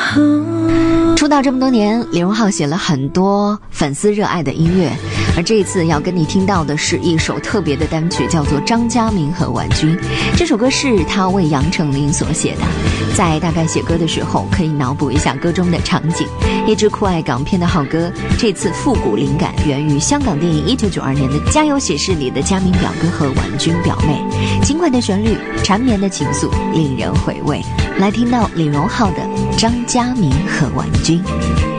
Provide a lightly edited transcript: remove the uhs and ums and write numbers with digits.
出道这么多年，李荣浩写了很多粉丝热爱的音乐，而这一次要跟你听到的是一首特别的单曲，叫做《张嘉明和婉君》。这首歌是他为杨丞琳所写的，在大概写歌的时候可以脑补一下歌中的场景。一支酷爱港片的好歌，这次复古灵感源于香港电影1992年的《家有喜事》里的嘉明表哥和婉君表妹，轻快的旋律，缠绵的情愫，令人回味。来听到李荣浩的《张嘉明和婉君》。